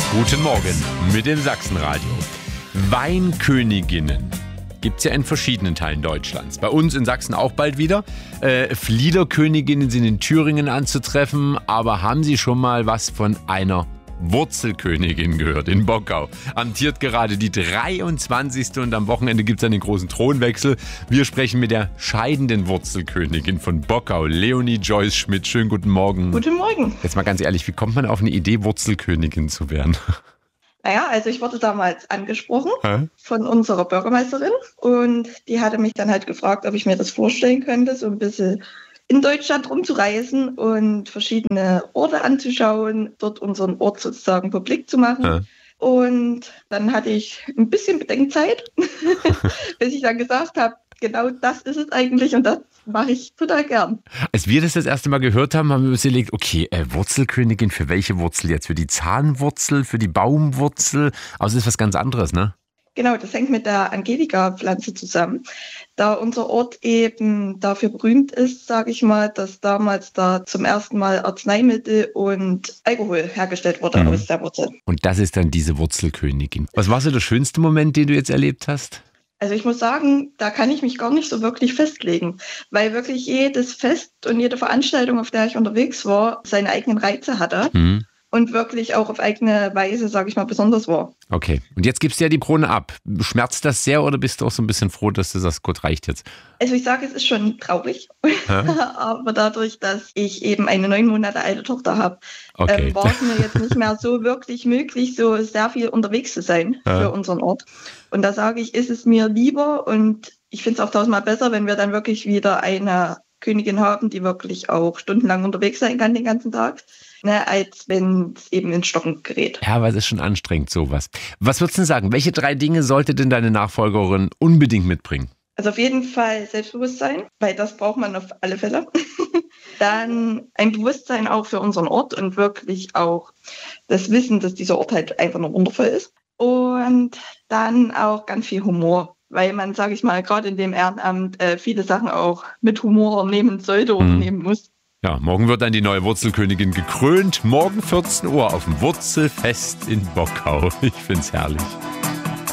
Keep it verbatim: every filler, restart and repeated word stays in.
Guten Morgen mit dem Sachsenradio. Weinköniginnen gibt es ja in verschiedenen Teilen Deutschlands. Bei uns in Sachsen auch bald wieder. Äh, Fliederköniginnen sind in Thüringen anzutreffen. Aber haben Sie schon mal was von einer Wurzelkönigin gehört? In Bockau amtiert gerade die dreiundzwanzigste und am Wochenende gibt es dann den großen Thronwechsel. Wir sprechen mit der scheidenden Wurzelkönigin von Bockau, Leonie Joyce Schmidt. Schönen guten Morgen. Guten Morgen. Jetzt mal ganz ehrlich, wie kommt man auf eine Idee, Wurzelkönigin zu werden? Naja, also ich wurde damals angesprochen Hä? von unserer Bürgermeisterin und die hatte mich dann halt gefragt, ob ich mir das vorstellen könnte, so ein bisschen in Deutschland rumzureisen und verschiedene Orte anzuschauen, dort unseren Ort sozusagen publik zu machen. Hä? Und dann hatte ich ein bisschen Bedenkzeit, bis ich dann gesagt habe, genau das ist es eigentlich und das mache ich total gern. Als wir das das erste Mal gehört haben, haben wir uns überlegt, okay, äh, Wurzelkönigin, für welche Wurzel jetzt? Für die Zahnwurzel, für die Baumwurzel? Aber es ist was ganz anderes, ne? Genau, das hängt mit der Angelika-Pflanze zusammen. Da unser Ort eben dafür berühmt ist, sage ich mal, dass damals da zum ersten Mal Arzneimittel und Alkohol hergestellt wurde Mhm. aus der Wurzel. Und das ist dann diese Wurzelkönigin. Was war so der schönste Moment, den du jetzt erlebt hast? Also ich muss sagen, da kann ich mich gar nicht so wirklich festlegen, weil wirklich jedes Fest und jede Veranstaltung, auf der ich unterwegs war, seine eigenen Reize hatte. Mhm. Und wirklich auch auf eigene Weise, sage ich mal, besonders war. Okay, und jetzt gibst du ja die Krone ab. Schmerzt das sehr oder bist du auch so ein bisschen froh, dass du sagst, gut, reicht jetzt? Also ich sage, es ist schon traurig, aber dadurch, dass ich eben eine neun Monate alte Tochter habe, Okay. ähm, war es mir jetzt nicht mehr so wirklich möglich, so sehr viel unterwegs zu sein Ja. für unseren Ort. Und da sage ich, ist es mir lieber und ich finde es auch tausendmal besser, wenn wir dann wirklich wieder eine Königin haben, die wirklich auch stundenlang unterwegs sein kann den ganzen Tag, ne, als wenn es eben ins Stocken gerät. Ja, aber es ist schon anstrengend, sowas. Was würdest du denn sagen? Welche drei Dinge sollte denn deine Nachfolgerin unbedingt mitbringen? Also auf jeden Fall Selbstbewusstsein, weil das braucht man auf alle Fälle. Dann ein Bewusstsein auch für unseren Ort und wirklich auch das Wissen, dass dieser Ort halt einfach nur wundervoll ist. Und dann auch ganz viel Humor, weil man, sage ich mal, gerade in dem Ehrenamt äh, viele Sachen auch mit Humor nehmen sollte oder Mhm. nehmen muss. Ja, morgen wird dann die neue Wurzelkönigin gekrönt. Morgen vierzehn Uhr auf dem Wurzelfest in Bockau. Ich find's herrlich.